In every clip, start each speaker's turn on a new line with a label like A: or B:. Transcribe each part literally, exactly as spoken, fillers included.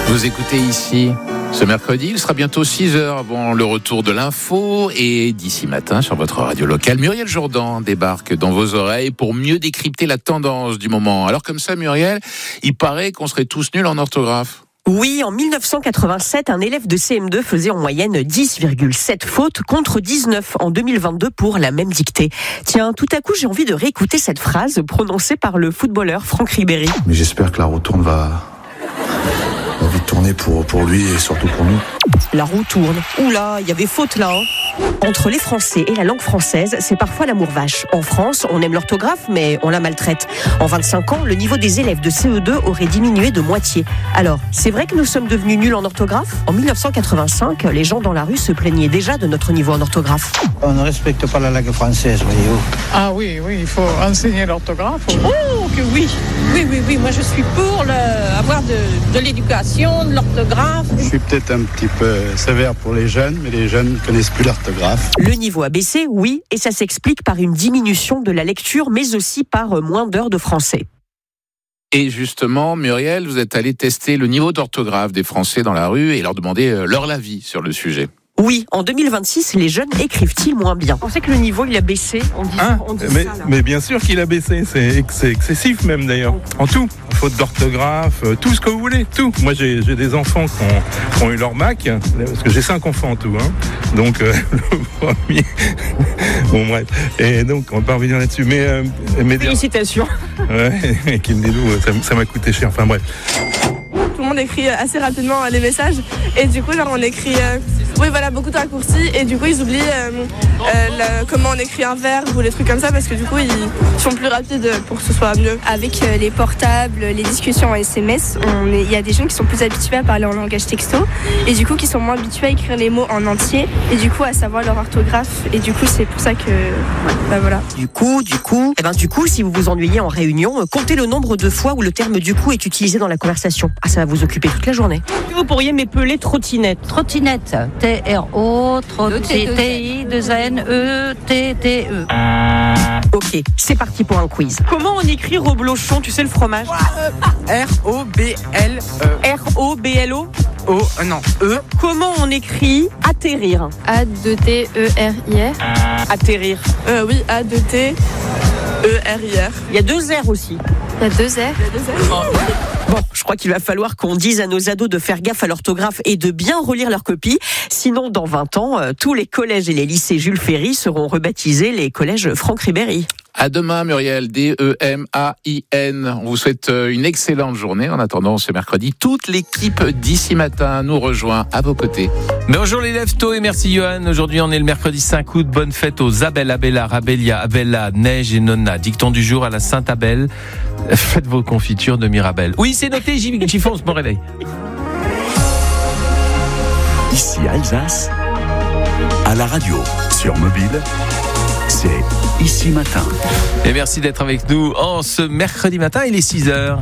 A: Vous écoutez ici ce mercredi, il sera bientôt six heures avant le retour de l'info et d'ici matin sur votre radio locale, Muriel Jourdan débarque dans vos oreilles pour mieux décrypter la tendance du moment. Alors comme ça Muriel, il paraît qu'on serait tous nuls en orthographe.
B: Oui, en mille neuf cent quatre-vingt-sept, un élève de C M deux faisait en moyenne dix virgule sept fautes contre dix-neuf en deux mille vingt-deux pour la même dictée. Tiens, tout à coup, j'ai envie de réécouter cette phrase prononcée par le footballeur Franck Ribéry.
C: Mais j'espère que la roue tourne va... va vite tourner pour, pour lui et surtout pour nous.
B: La roue tourne. Oula, il y avait faute là, hein. Entre les Français et la langue française, c'est parfois l'amour vache. En France, on aime l'orthographe, mais on la maltraite. En vingt-cinq ans, le niveau des élèves de C E deux aurait diminué de moitié. Alors, c'est vrai que nous sommes devenus nuls en orthographe ? En mille neuf cent quatre-vingt-cinq, les gens dans la rue se plaignaient déjà de notre niveau en orthographe.
D: On ne respecte pas la langue française, voyez-vous.
E: Ah oui, oui, il faut enseigner l'orthographe.
F: Oh, que oui. Oui, oui, oui. Moi, je suis pour le... avoir de, de l'éducation, de l'orthographe.
G: Je suis peut-être un petit peu sévère pour les jeunes, mais les jeunes ne connaissent plus l'orthographe.
B: Le niveau a baissé, oui, et ça s'explique par une diminution de la lecture, mais aussi par moins d'heures de français.
A: Et justement, Muriel, vous êtes allé tester le niveau d'orthographe des Français dans la rue et leur demander leur avis sur le sujet.
B: Oui, en deux mille vingt-six, les jeunes écrivent-ils moins bien ? On sait que le niveau, il a baissé, on dit,
H: hein
B: on dit
H: mais,
B: ça. Là.
H: Mais bien sûr qu'il a baissé, c'est, c'est excessif même d'ailleurs, en tout. Faute d'orthographe, tout ce que vous voulez, tout. Moi j'ai, j'ai des enfants qui ont, qui ont eu leur bac, parce que j'ai cinq enfants en tout, hein. Donc euh, le premier... bon bref, et donc on va pas revenir là-dessus. Mais, euh, mais
B: Félicitations.
H: Ouais, qui me dit nous, ça, ça m'a coûté cher, enfin bref.
I: Tout le monde écrit assez rapidement les messages et du coup genre on écrit euh, oui voilà beaucoup de raccourcis et du coup ils oublient euh, euh, le, comment on écrit un verbe ou les trucs comme ça parce que du coup ils sont plus rapides pour que ce soit mieux.
J: Avec euh, les portables, les discussions en S M S, il y a des jeunes qui sont plus habitués à parler en langage texto et du coup qui sont moins habitués à écrire les mots en entier et du coup à savoir leur orthographe et du coup c'est pour ça que bah voilà.
B: Du coup, du coup, eh ben du coup si vous vous ennuyez en réunion, comptez le nombre de fois où le terme du coup est utilisé dans la conversation. Ah ça va vous occuper toute la journée. Vous pourriez m'épeler trottinette.
K: Trottinette. T R O, T I, deux N E, T T E.
B: Ok, c'est parti pour un quiz. Comment on écrit reblochon, tu sais le fromage ?
L: R O B L E.
B: R O B L O
L: O, euh, non, E.
B: Comment on écrit atterrir ?
J: A deux T E R I R.
B: Atterrir.
I: Euh, oui, A deux T E R I R.
B: Il y a deux R aussi.
J: Il y a deux R.
I: Il y a deux R.
B: Bon, je crois qu'il va falloir qu'on dise à nos ados de faire gaffe à l'orthographe et de bien relire leurs copies. Sinon, dans vingt ans, euh, tous les collèges et les lycées Jules Ferry seront rebaptisés les collèges Franck Ribéry.
A: À demain, Muriel, D E M A I N. On vous souhaite une excellente journée. En attendant, ce mercredi, toute l'équipe d'ici matin nous rejoint à vos côtés.
M: Bonjour les lève-tôt et merci Johan. Aujourd'hui, on est le mercredi cinq août. Bonne fête aux Abel, Abella, Rabelia, Abella, Neige et Nonna. Dicton du jour à la Sainte-Abel. Faites vos confitures de Mirabelle. Oui, c'est noté, j'y, j'y fonce, mon réveil.
N: Ici Alsace, à la radio, sur mobile, c'est Ici Matin.
M: Et merci d'être avec nous en ce mercredi matin, il est six heures.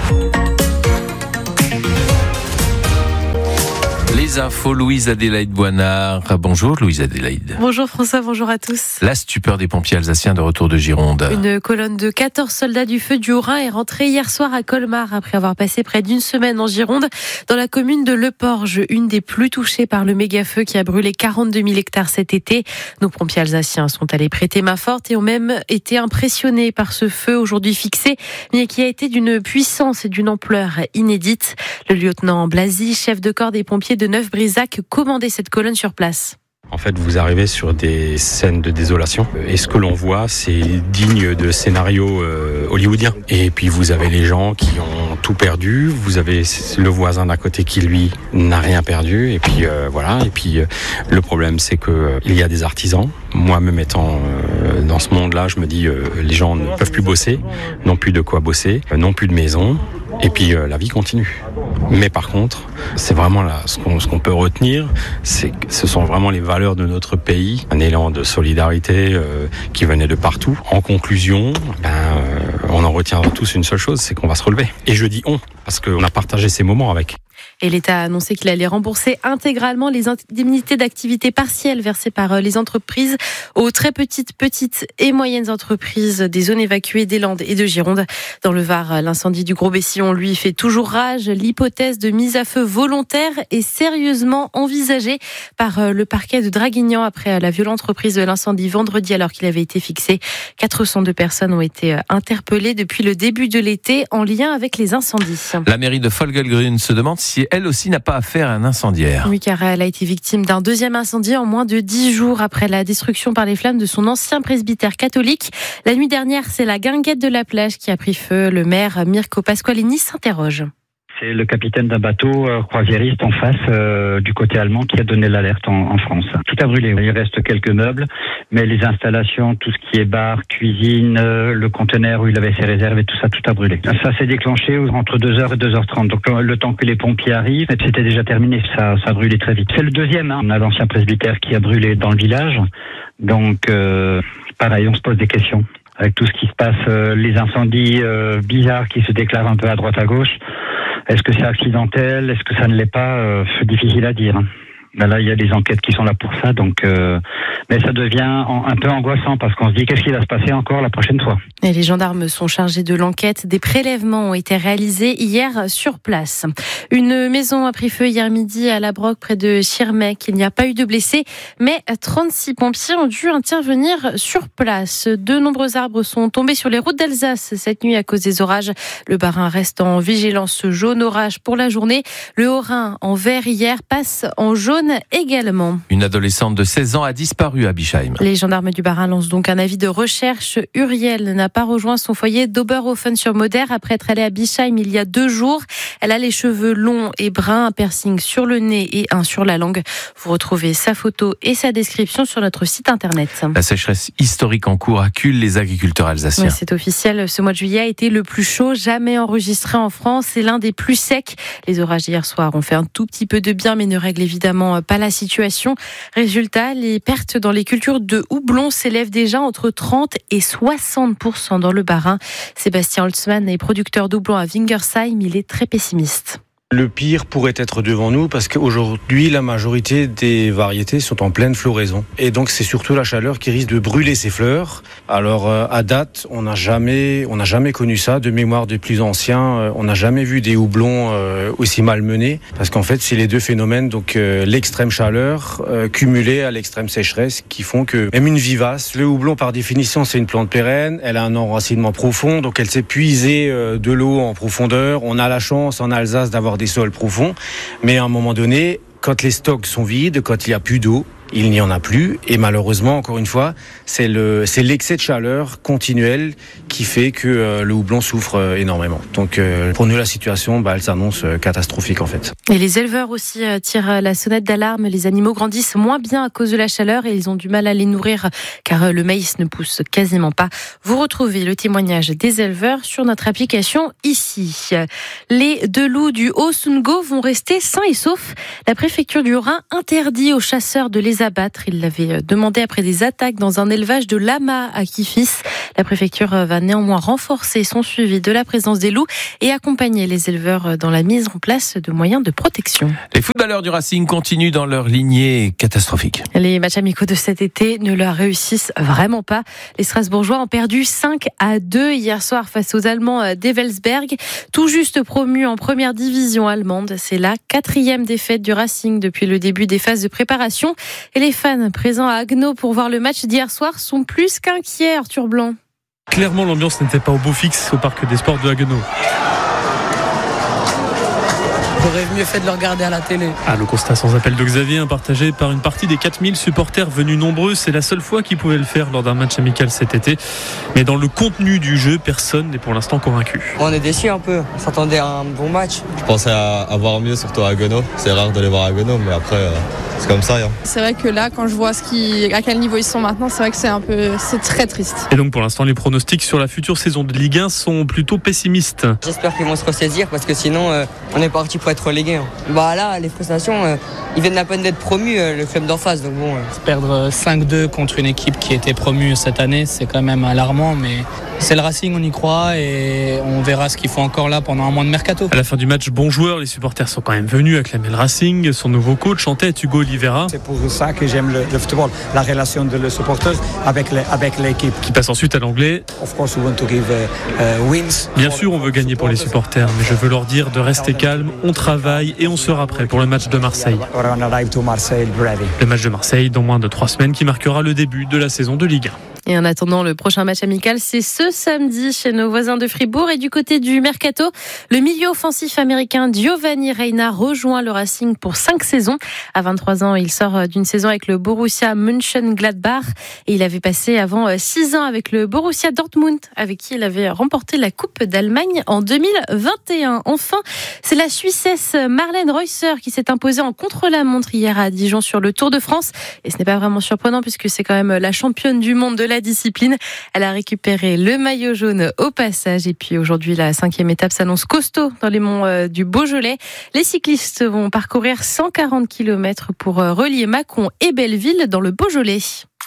M: Les infos, Louise Adélaïde Boinard. Bonjour Louise Adélaïde.
O: Bonjour François, bonjour à tous.
M: La stupeur des pompiers alsaciens de retour de Gironde.
O: Une colonne de quatorze soldats du feu du Haut-Rhin est rentrée hier soir à Colmar après avoir passé près d'une semaine en Gironde dans la commune de Le Porge, une des plus touchées par le méga-feu qui a brûlé quarante-deux mille hectares cet été. Nos pompiers alsaciens sont allés prêter main forte et ont même été impressionnés par ce feu aujourd'hui fixé, mais qui a été d'une puissance et d'une ampleur inédite. Le lieutenant Blasi, chef de corps des pompiers de Neuf-Brisac, commandait cette colonne sur place.
P: En fait, vous arrivez sur des scènes de désolation et ce que l'on voit, c'est digne de scénario euh, hollywoodien. Et puis vous avez les gens qui ont tout perdu, vous avez le voisin d'à côté qui lui n'a rien perdu. Et puis euh, voilà. Et puis euh, le problème, c'est que euh, il y a des artisans. Moi-même étant euh, dans ce monde-là, je me dis euh, les gens ne peuvent plus bosser, n'ont plus de quoi bosser, euh, n'ont plus de maison. Et puis euh, la vie continue. Mais par contre, c'est vraiment là, ce qu'on, ce qu'on peut retenir, c'est que ce sont vraiment les valeurs de notre pays, un élan de solidarité euh, qui venait de partout. En conclusion, ben, euh, on en retiendra tous une seule chose, c'est qu'on va se relever. Et je dis on, parce qu'on a partagé ces moments avec.
O: Et l'État a annoncé qu'il allait rembourser intégralement les indemnités d'activité partielle versées par les entreprises aux très petites, petites et moyennes entreprises des zones évacuées des Landes et de Gironde. Dans le Var, l'incendie du Gros Bessillon, lui, fait toujours rage. L'hypothèse de mise à feu volontaire est sérieusement envisagée par le parquet de Draguignan après la violente reprise de l'incendie vendredi alors qu'il avait été fixé. quatre cent deux personnes ont été interpellées depuis le début de l'été en lien avec les incendies.
M: La mairie de Folgelgrün se demande si elle aussi n'a pas affaire à un incendiaire.
O: Oui, car elle a été victime d'un deuxième incendie en moins de dix jours après la destruction par les flammes de son ancien presbytère catholique. La nuit dernière, c'est la guinguette de la plage qui a pris feu. Le maire Mirko Pasqualini s'interroge.
Q: C'est le capitaine d'un bateau euh, croisiériste en face euh, du côté allemand qui a donné l'alerte en, en France. Tout a brûlé. Il reste quelques meubles, mais les installations, tout ce qui est bar, cuisine, euh, le conteneur où il avait ses réserves et tout ça, tout a brûlé. Ça s'est déclenché entre deux heures et deux heures trente. Donc le, le temps que les pompiers arrivent, c'était déjà terminé. Ça, ça a brûlé très vite. C'est le deuxième. Hein. On a l'ancien presbytère qui a brûlé dans le village. Donc euh, pareil, on se pose des questions. Avec tout ce qui se passe, euh, les incendies euh, bizarres qui se déclarent un peu à droite à gauche. Est-ce que c'est accidentel? Est-ce que ça ne l'est pas? euh, C'est difficile à dire. Ben là, il y a des enquêtes qui sont là pour ça, donc euh, mais ça devient en, un peu angoissant parce qu'on se dit qu'est-ce qui va se passer encore la prochaine fois.
O: Et les gendarmes sont chargés de l'enquête. Des prélèvements ont été réalisés hier sur place. Une maison a pris feu hier midi à La Broque près de Schirmeck. Il n'y a pas eu de blessés, mais trente-six pompiers ont dû intervenir sur place. De nombreux arbres sont tombés sur les routes d'Alsace cette nuit à cause des orages. Le Bas-Rhin reste en vigilance jaune orage pour la journée. Le Haut-Rhin en vert hier passe en jaune également.
M: Une adolescente de seize ans a disparu à Bischheim.
O: Les gendarmes du Bas-Rhin lancent donc un avis de recherche. Uriel n'a pas rejoint son foyer d'Oberhofen-sur-Moder après être allée à Bischheim il y a deux jours. Elle a les cheveux longs et bruns, un piercing sur le nez et un sur la langue. Vous retrouvez sa photo et sa description sur notre site internet.
M: La sécheresse historique en cours accule les agriculteurs alsaciens.
O: Oui, c'est officiel. Ce mois de juillet a été le plus chaud jamais enregistré en France. C'est l'un des plus secs. Les orages d'hier soir ont fait un tout petit peu de bien, mais ne règlent évidemment pas la situation. Résultat, les pertes dans les cultures de houblon s'élèvent déjà entre trente et soixante pour cent dans le Bas-Rhin. Sébastien Holtzmann est producteur de houblon à Wingersheim. Il est très pessimiste.
R: Le pire pourrait être devant nous parce qu'aujourd'hui, la majorité des variétés sont en pleine floraison. Et donc, c'est surtout la chaleur qui risque de brûler ces fleurs. Alors, euh, à date, on n'a jamais, on n'a jamais connu ça. De mémoire des plus anciens, euh, on n'a jamais vu des houblons euh, aussi malmenés. Parce qu'en fait, c'est les deux phénomènes, donc euh, l'extrême chaleur euh, cumulée à l'extrême sécheresse qui font que, même une vivace, le houblon, par définition, c'est une plante pérenne. Elle a un enracinement profond, donc elle sait puiser euh, de l'eau en profondeur. On a la chance en Alsace d'avoir des sols profonds, mais à un moment donné, quand les stocks sont vides, quand il n'y a plus d'eau, il n'y en a plus. Et malheureusement, encore une fois, c'est, le, c'est l'excès de chaleur continuelle qui fait que euh, le houblon souffre euh, énormément. Donc euh, pour nous, la situation, bah, elle s'annonce euh, catastrophique en fait.
O: Et les éleveurs aussi euh, tirent la sonnette d'alarme. Les animaux grandissent moins bien à cause de la chaleur et ils ont du mal à les nourrir car euh, le maïs ne pousse quasiment pas. Vous retrouvez le témoignage des éleveurs sur notre application ici. Les deux loups du Haut-Sungo vont rester sains et saufs. La préfecture du Haut-Rhin interdit aux chasseurs de les abattre. Il l'avait demandé après des attaques dans un élevage de lamas à Kifis. La préfecture va néanmoins renforcer son suivi de la présence des loups et accompagner les éleveurs dans la mise en place de moyens de protection.
M: Les footballeurs du Racing continuent dans leur lignée catastrophique.
O: Les matchs amicaux de cet été ne leur réussissent vraiment pas. Les Strasbourgeois ont perdu cinq à deux hier soir face aux Allemands d'Evelsberg, tout juste promus en première division allemande. C'est la quatrième défaite du Racing depuis le début des phases de préparation. Et les fans présents à Haguenau pour voir le match d'hier soir sont plus qu'inquiets, Arthur Blanc.
S: Clairement, l'ambiance n'était pas au beau fixe au parc des sports de Haguenau.
T: J'aurais mieux fait de le regarder à la télé.
S: Ah, le constat sans appel de Xavier, partagé par une partie des quatre mille supporters venus nombreux. C'est la seule fois qu'ils pouvaient le faire lors d'un match amical cet été. Mais dans le contenu du jeu, personne n'est pour l'instant convaincu.
T: On est déçus un peu. On s'attendait à un bon match.
U: Je pensais à, à voir mieux, surtout à Haguenau. C'est rare de les voir à Haguenau, mais après, euh, c'est comme ça. Hein.
I: C'est vrai que là, quand je vois ce qui, à quel niveau ils sont maintenant, c'est vrai que c'est un peu, c'est très triste.
S: Et donc pour l'instant, les pronostics sur la future saison de Ligue un sont plutôt pessimistes.
T: J'espère qu'ils vont se ressaisir parce que sinon, euh, on est parti pour être relégués. Hein. Bah là, les frustrations, euh, ils viennent à peine d'être promus, euh, le club d'en face. Donc bon, euh.
C: Perdre cinq deux contre une équipe qui était promue cette année, c'est quand même alarmant, mais c'est le Racing, on y croit et on verra ce qu'il faut encore là pendant un mois de mercato.
S: À la fin du match, bon joueur, les supporters sont quand même venus acclamer le Racing. Son nouveau coach en tête, Hugo Oliveira.
V: C'est pour ça que j'aime le, le football, la relation de le supporter avec, les, avec l'équipe.
S: Qui passe ensuite à l'anglais.
V: Of course we want to give, uh, uh, wins.
S: Bien sûr, on veut gagner pour les supporters, mais je veux leur dire de rester calme, on travaille et on sera prêt pour le match de Marseille. Le match de Marseille dans moins de trois semaines qui marquera le début de la saison de Ligue un.
O: Et en attendant, le prochain match amical, c'est ce samedi chez nos voisins de Fribourg. Et du côté du Mercato, le milieu offensif américain Giovanni Reina rejoint le Racing pour cinq saisons. À vingt-trois ans, il sort d'une saison avec le Borussia Mönchengladbach. Et il avait passé avant six ans avec le Borussia Dortmund, avec qui il avait remporté la Coupe d'Allemagne en deux mille vingt et un. Enfin, c'est la Suissesse Marlène Reusser qui s'est imposée en contre-la-montre hier à Dijon sur le Tour de France. Et ce n'est pas vraiment surprenant puisque c'est quand même la championne du monde de la discipline. Elle a récupéré le maillot jaune au passage. Et puis aujourd'hui, la cinquième étape s'annonce costaud dans les monts du Beaujolais. Les cyclistes vont parcourir cent quarante kilomètres pour relier Mâcon et Belleville dans le Beaujolais.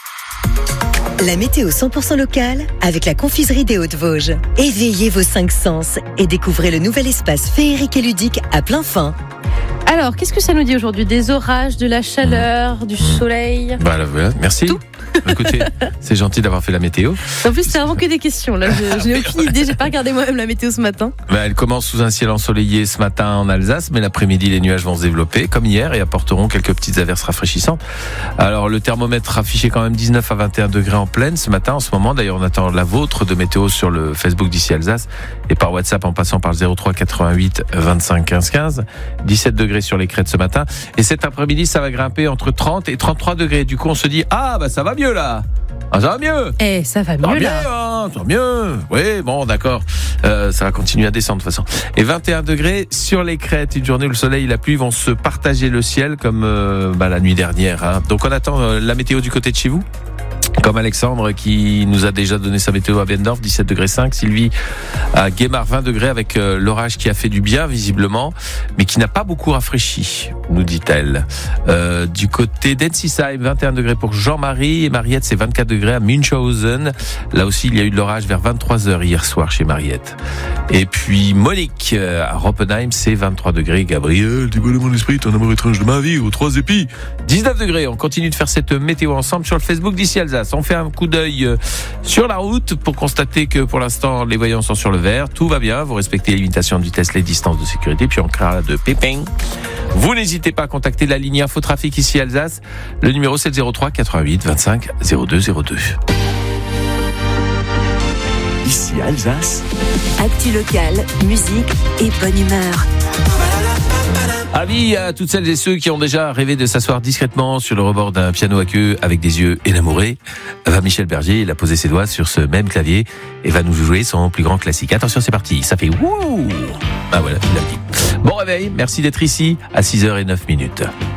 W: La météo cent pour cent locale avec la confiserie des Hauts-de-Vosges. Éveillez vos cinq sens et découvrez le nouvel espace féerique et ludique à plein fin.
O: Alors, qu'est-ce que ça nous dit aujourd'hui ? Des orages, de la chaleur, du soleil ?
M: Bah, voilà, merci.
O: Tout.
M: Écoutez, c'est gentil d'avoir fait la météo.
O: En plus, c'est vraiment que des questions. Là, je, je n'ai aucune idée. J'ai pas regardé moi-même la météo ce matin.
M: Bah, elle commence sous un ciel ensoleillé ce matin en Alsace, mais l'après-midi, les nuages vont se développer comme hier et apporteront quelques petites averses rafraîchissantes. Alors, le thermomètre affichait quand même dix-neuf à vingt et un degrés en pleine ce matin. En ce moment, d'ailleurs, on attend la vôtre de météo sur le Facebook d'ici Alsace et par WhatsApp en passant par le zéro trois quatre-vingt-huit vingt-cinq quinze quinze. dix-sept degrés sur les crêtes ce matin. Et cet après-midi, ça va grimper entre trente et trente-trois degrés. Du coup, on se dit, ah, bah, ça va mieux là. Ah, ça va mieux.
O: Eh, ça va mieux,
M: ça va
O: là.
M: Mieux, hein, ça va mieux. Oui, bon, d'accord. Euh, ça va continuer à descendre de toute façon. Et vingt et un degrés sur les crêtes. Une journée où le soleil et la pluie vont se partager le ciel comme euh, bah, la nuit dernière. Hein. Donc, on attend euh, la météo du côté de chez vous. Comme Alexandre qui nous a déjà donné sa météo à Bendorf, dix-sept degrés cinq. Sylvie à Guémar, vingt degrés avec euh, l'orage qui a fait du bien visiblement, mais qui n'a pas beaucoup rafraîchi, nous dit-elle. Euh, du côté d'Ensisheim, vingt et un degrés pour Jean-Marie et Mariette, c'est vingt-quatre degrés à Münchhausen. Là aussi, il y a eu de l'orage vers vingt-trois heures hier soir chez Mariette. Et puis Monique à Roppenheim, c'est vingt-trois degrés. Gabriel, du beau de mon esprit, ton amour étrange de ma vie, aux trois épis. dix-neuf degrés. On continue de faire cette météo ensemble sur le Facebook d'ici Alsace. On fait un coup d'œil sur la route pour constater que pour l'instant les voyants sont sur le vert, tout va bien, vous respectez les limitations de vitesse, les distances de sécurité, puis en cas de pépin, vous n'hésitez pas à contacter la ligne Infotrafic ici Alsace. Le numéro c'est le zéro trois quatre-vingt-huit vingt-cinq zéro deux zéro deux.
N: Ici Alsace.
W: Actu locale, musique et bonne humeur.
M: Avis à toutes celles et ceux qui ont déjà rêvé de s'asseoir discrètement sur le rebord d'un piano à queue avec des yeux énamourés. Va Michel Berger, il a posé ses doigts sur ce même clavier et va nous jouer son plus grand classique. Attention, c'est parti, ça fait wouh. Ah voilà, il l'a dit. Bon réveil, merci d'être ici à six heures zéro neuf minutes.